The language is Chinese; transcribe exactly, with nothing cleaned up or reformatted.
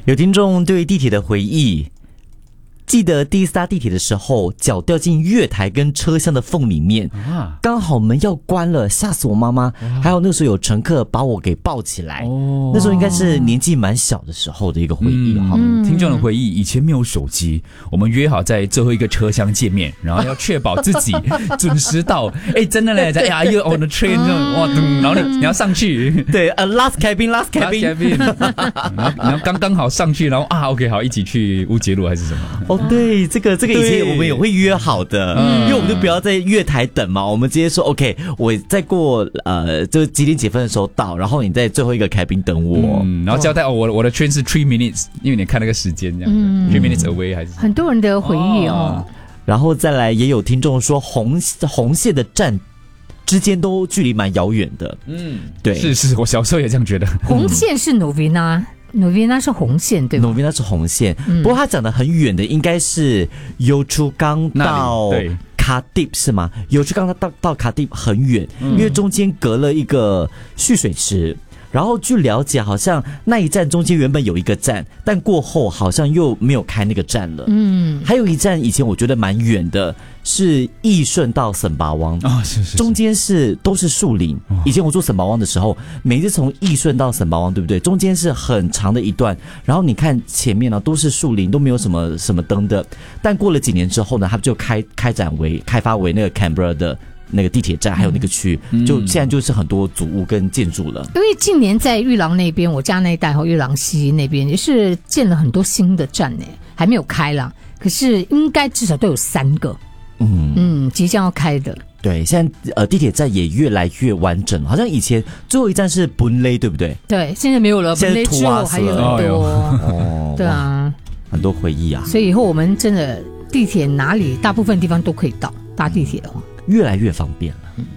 有听众对地铁的回忆，记得第一次搭地铁的时候，脚掉进月台跟车厢的缝里面，啊、刚好门要关了，吓死我妈妈。还有那时候有乘客把我给抱起来，哦、那时候应该是年纪蛮小的时候的一个回忆哈、 嗯。听众的回忆，以前没有手机，我们约好在最后一个车厢见面，然后要确保自己准时到。哎，真的嘞，在哎呀，you on the train， 哇，然后你你要上去， 对，呃、uh, ，last cabin，last cabin， 然后然后刚刚好上去，然后啊 ，OK， 好，一起去乌节路还是什么？ 哦，对，这个这个以前我们也会约好的，因为我们就不要在月台等嘛，我们直接说 OK， 我再过呃，就几点几分的时候到，然后你在最后一个凯宾等我， 嗯、然后交代哦，我我的 train 是 three minutes， 因为你看那个时间这样子、嗯、three minutes away 还是很多人的回忆哦。 然后再来也有听众说红红线的站之间都距离蛮遥远的，嗯，对， 是是，我小时候也这样觉得。 红线是 Novena。Novena 是红线对吧 ？Novena 是红线，嗯、不过它讲的很远的应该是Yio Chu Kang到卡蒂是吗？Yio Chu Kang到到卡蒂很远、嗯，因为中间隔了一个蓄水池。然后据了解，好像那一站中间原本有一个站，但过后好像又没有开那个站了。嗯，还有一站以前我觉得蛮远的，是义顺到沈巴湾啊、哦，是 是, 是， 中间是都是树林、哦。以前我住沈巴湾的时候，每次从义顺到沈巴湾，对不对？中间是很长的一段，然后你看前面呢、啊、都是树林，都没有什么什么灯的。但过了几年之后呢，它就开开展为开发为那个 Canberra 的那个地铁站，还有那个区、嗯，就现在就是很多祖屋跟建筑了。 因为近年在玉郎那边，我家那一带和玉郎西那边也是建了很多新的站呢，还没有开啦，可是应该至少都有三个，嗯嗯，即将要开的。 对，现在呃地铁站也越来越完整了，好像以前最后一站是 Boon-Lay 对不对？ 对，现在没有了， 现在之后还有很多， 哦， 对啊， 很多回忆啊。 所以以后我们真的地铁哪里大部分地方都可以到，搭地铁的话。 越来越方便了。